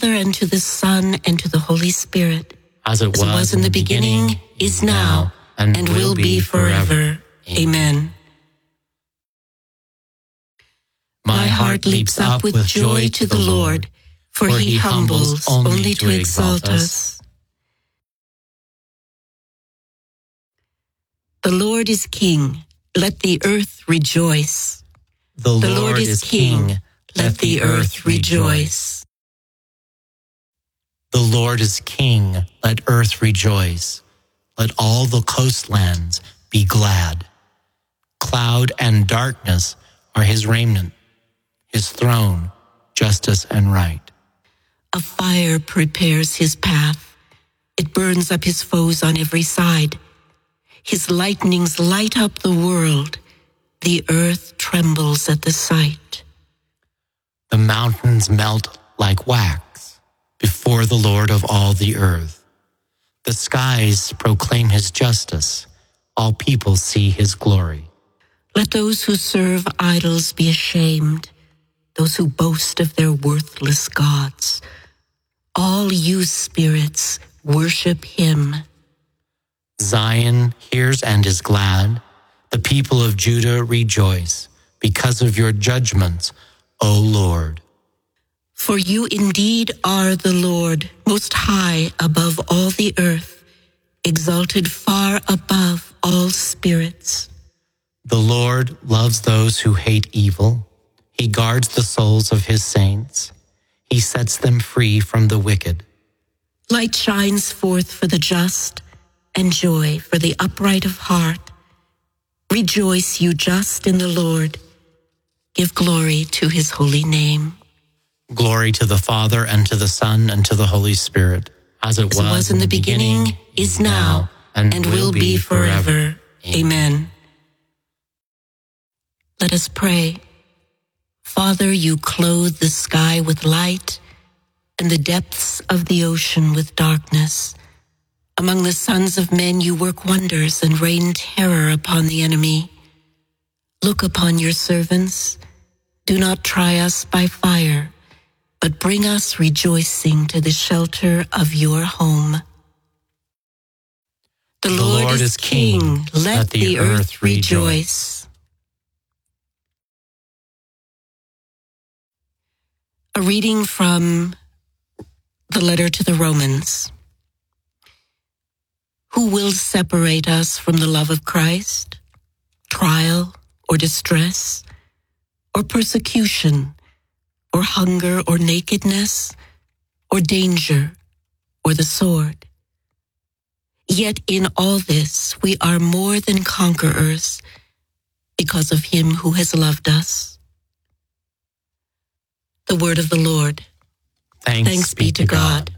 Father, and to the Son, and to the Holy Spirit, as it was in the beginning, is now, and will be forever. Amen. My heart leaps up with joy to the Lord, for he humbles only to exalt us. The Lord is King, let the earth rejoice. The Lord is King, let the earth rejoice. The Lord is King, let earth rejoice. Let all the coastlands be glad. Cloud and darkness are his raiment, his throne, justice and right. A fire prepares his path. It burns up his foes on every side. His lightnings light up the world. The earth trembles at the sight. The mountains melt like wax before the Lord of all the earth. The skies proclaim his justice. All people see his glory. Let those who serve idols be ashamed, those who boast of their worthless gods. All you spirits, worship him. Zion hears and is glad. The people of Judah rejoice because of your judgments, O Lord. For you indeed are the Lord, most high above all the earth, exalted far above all spirits. The Lord loves those who hate evil. He guards the souls of his saints. He sets them free from the wicked. Light shines forth for the just, and joy for the upright of heart. Rejoice, you just, in the Lord. Give glory to his holy name. Glory to the Father, and to the Son, and to the Holy Spirit, as it was in the beginning, is now, and will be forever. Amen. Let us pray. Father, you clothe the sky with light, and the depths of the ocean with darkness. Among the sons of men you work wonders and rain terror upon the enemy. Look upon your servants. Do not try us by fire, but bring us rejoicing to the shelter of your home. The Lord is King. Let the earth rejoice. A reading from the letter to the Romans. Who will separate us from the love of Christ? Trial or distress, or persecution, or hunger or nakedness, or danger, or the sword? Yet in all this we are more than conquerors because of him who has loved us. The word of the Lord. Thanks be to God.